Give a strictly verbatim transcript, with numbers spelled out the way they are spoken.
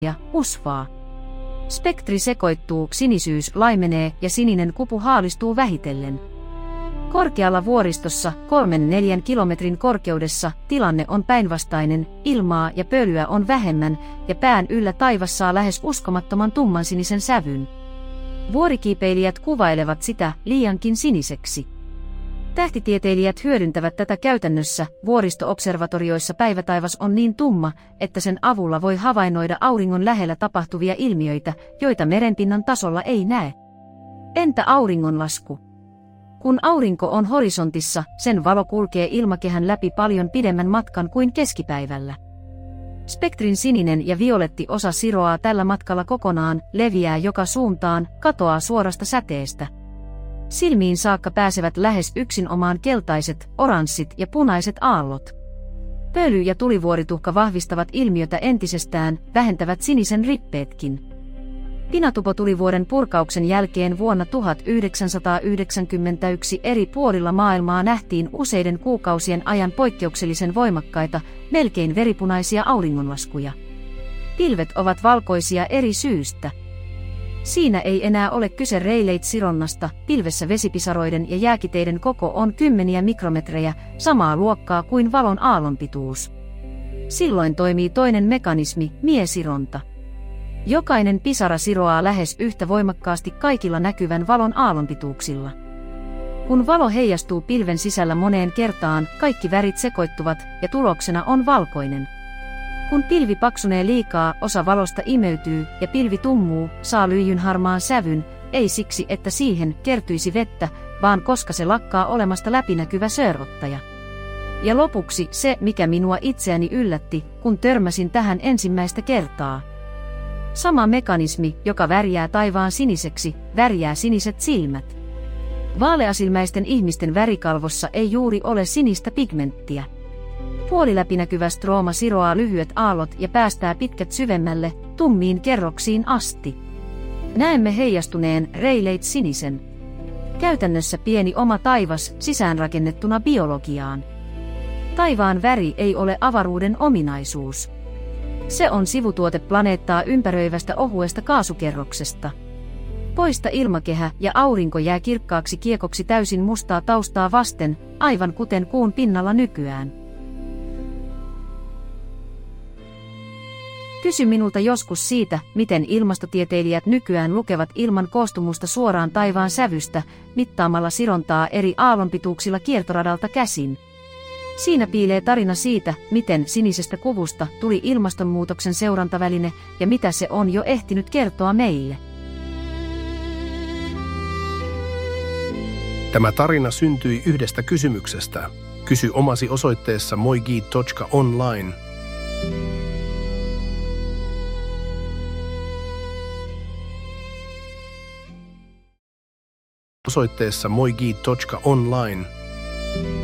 ja usvaa. Spektri sekoittuu, sinisyys laimenee ja sininen kupu haalistuu vähitellen. Korkealla vuoristossa, kolmen neljän kilometrin korkeudessa, tilanne on päinvastainen, ilmaa ja pölyä on vähemmän, ja pään yllä taivas saa lähes uskomattoman tummansinisen sävyn. Vuorikiipeilijät kuvailevat sitä liiankin siniseksi. Tähtitieteilijät hyödyntävät tätä käytännössä, vuoristo-observatorioissa päivätaivas on niin tumma, että sen avulla voi havainnoida auringon lähellä tapahtuvia ilmiöitä, joita merenpinnan tasolla ei näe. Entä auringonlasku? Kun aurinko on horisontissa, sen valo kulkee ilmakehän läpi paljon pidemmän matkan kuin keskipäivällä. Spektrin sininen ja violetti osa siroaa tällä matkalla kokonaan, leviää joka suuntaan, katoaa suorasta säteestä. Silmiin saakka pääsevät lähes yksinomaan keltaiset, oranssit ja punaiset aallot. Pöly ja tulivuorituhka vahvistavat ilmiötä entisestään, vähentävät sinisen rippeetkin. Pinatupotulivuoren purkauksen jälkeen vuonna tuhatyhdeksänsataayhdeksänkymmentäyksi eri puolilla maailmaa nähtiin useiden kuukausien ajan poikkeuksellisen voimakkaita, melkein veripunaisia auringonlaskuja. Pilvet ovat valkoisia eri syystä. Siinä ei enää ole kyse Rayleigh-sironnasta, pilvessä vesipisaroiden ja jääkiteiden koko on kymmeniä mikrometrejä, samaa luokkaa kuin valon aallonpituus. Silloin toimii toinen mekanismi, miesironta. Jokainen pisara siroaa lähes yhtä voimakkaasti kaikilla näkyvän valon aallonpituuksilla. Kun valo heijastuu pilven sisällä moneen kertaan, kaikki värit sekoittuvat ja tuloksena on valkoinen. Kun pilvi paksunee liikaa, osa valosta imeytyy ja pilvi tummuu, saa lyijynharmaan sävyn, ei siksi, että siihen kertyisi vettä, vaan koska se lakkaa olemasta läpinäkyvä sörrottaja. Ja lopuksi se, mikä minua itseäni yllätti, kun törmäsin tähän ensimmäistä kertaa. Sama mekanismi, joka värjää taivaan siniseksi, värjää siniset silmät. Vaaleasilmäisten ihmisten värikalvossa ei juuri ole sinistä pigmenttiä. Puoliläpinäkyvä strooma siroaa lyhyet aallot ja päästää pitkät syvemmälle, tummiin kerroksiin asti. Näemme heijastuneen Rayleigh-sinisen. Käytännössä pieni oma taivas sisäänrakennettuna biologiaan. Taivaan väri ei ole avaruuden ominaisuus. Se on sivutuote planeettaa ympäröivästä ohuesta kaasukerroksesta. Poista ilmakehä ja aurinko jää kirkkaaksi kiekoksi täysin mustaa taustaa vasten, aivan kuten kuun pinnalla nykyään. Kysy minulta joskus siitä, miten ilmastotieteilijät nykyään lukevat ilman koostumusta suoraan taivaan sävystä, mittaamalla sirontaa eri aallonpituuksilla kiertoradalta käsin. Siinä piilee tarina siitä, miten sinisestä kuvusta tuli ilmastonmuutoksen seurantaväline ja mitä se on jo ehtinyt kertoa meille. Tämä tarina syntyi yhdestä kysymyksestä. Kysy omasi osoitteessa moigi piste online. Osoitteessa moigi piste online